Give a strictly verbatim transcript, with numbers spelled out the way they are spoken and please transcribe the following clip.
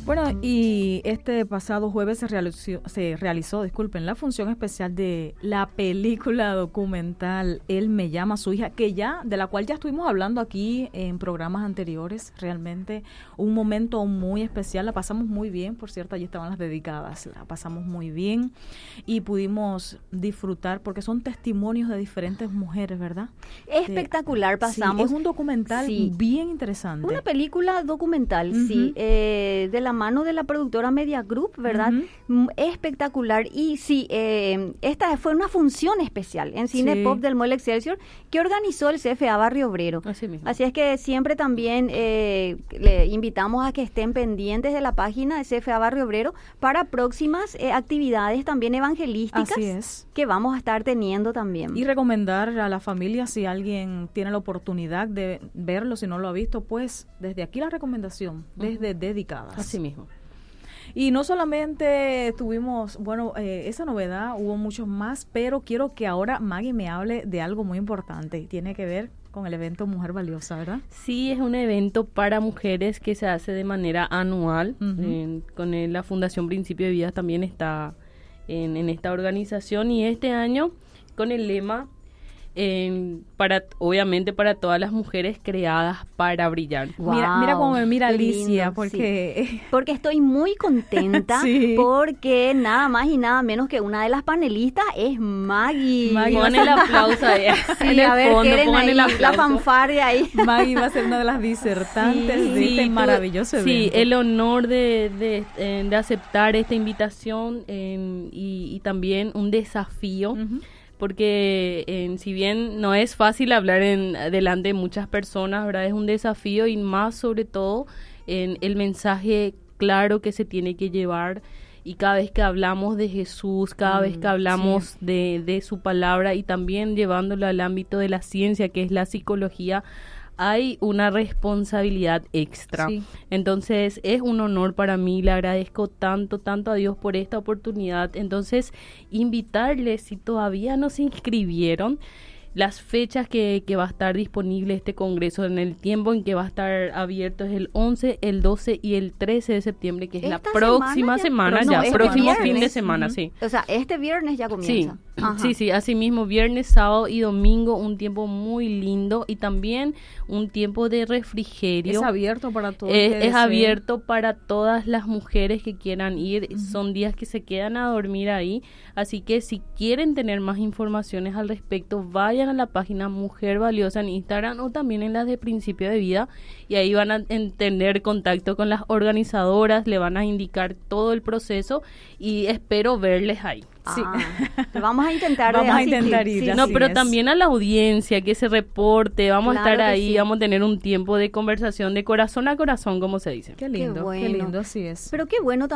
Bueno, y este pasado jueves se realizó, se realizó, disculpen, la función especial de la película documental Él me llama a su hija, que ya, de la cual ya estuvimos hablando aquí en programas anteriores. Realmente un momento muy especial, la pasamos muy bien, por cierto, allí estaban las dedicadas, la pasamos muy bien y pudimos disfrutar, porque son testimonios de diferentes mujeres, ¿verdad? Espectacular, pasamos. Sí, es un documental sí. bien interesante. Una película documental, uh-huh. sí, eh, de la mano de la productora Media Group, ¿verdad? Uh-huh. Espectacular. Y sí, eh, esta fue una función especial en Cine sí. Pop del Mall Excelsior que organizó el C F A Barrio Obrero. Así mismo. Así es que siempre también eh, le invitamos a que estén pendientes de la página de C F A Barrio Obrero para próximas eh, actividades también evangelísticas Así es. que vamos a estar teniendo también. Y recomendar a la familia, si alguien tiene la oportunidad de verlo, si no lo ha visto, pues desde aquí la recomendación, desde uh-huh. Dedicadas. Así mismo. Y no solamente tuvimos, bueno, eh, esa novedad, hubo muchos más, pero quiero que ahora Maggie me hable de algo muy importante. Tiene que ver con el evento Mujer Valiosa, ¿verdad? Sí, es un evento para mujeres que se hace de manera anual. Uh-huh. eh, con el, la Fundación Principio de Vida también está en, en esta organización, y este año con el lema Eh, para obviamente para todas las mujeres creadas para brillar. Wow, mira, mira cómo me mira Alicia, lindo, porque sí. porque estoy muy contenta sí. porque nada más y nada menos que una de las panelistas es Maggie. Maggie Pon el aplauso ahí. Sí, a ver, fondo, pon ahí, la fanfarria ahí. Maggie va a ser una de las disertantes sí, de sí, este maravilloso evento. Sí, el honor de, de, de, de aceptar esta invitación eh, y, y también un desafío. Uh-huh. Porque eh, si bien no es fácil hablar en delante de muchas personas, ¿verdad? Es un desafío, y más sobre todo en el mensaje claro que se tiene que llevar, y cada vez que hablamos de Jesús, cada mm, vez que hablamos sí. de, de su palabra, y también llevándolo al ámbito de la ciencia, que es la psicología, hay una responsabilidad extra. Sí. Entonces es un honor para mí, le agradezco tanto, tanto a Dios por esta oportunidad. Entonces, invitarles, si todavía no se inscribieron, las fechas que, que va a estar disponible este congreso, en el tiempo en que va a estar abierto, es el once, el doce y el trece de septiembre, que es la próxima semana, semana ya, no, próximo viernes. Fin de semana, uh-huh. sí. O sea, este viernes ya comienza. Sí, sí, sí, así mismo, viernes, sábado y domingo, un tiempo muy lindo, y también un tiempo de refrigerio. Es abierto para todos. Es, es abierto para todas las mujeres que quieran ir, uh-huh. son días que se quedan a dormir ahí, así que si quieren tener más informaciones al respecto, vayan a la página Mujer Valiosa en Instagram o también en las de Principio de Vida, y ahí van a tener contacto con las organizadoras, le van a indicar todo el proceso, y espero verles ahí. Sí. Ah, vamos a intentar vamos de a intentar ir, sí. No, pero es. También a la audiencia que se reporte, vamos claro a estar ahí, sí. vamos a tener un tiempo de conversación de corazón a corazón, como se dice. Qué lindo, qué, bueno. qué lindo, así es. Pero qué bueno también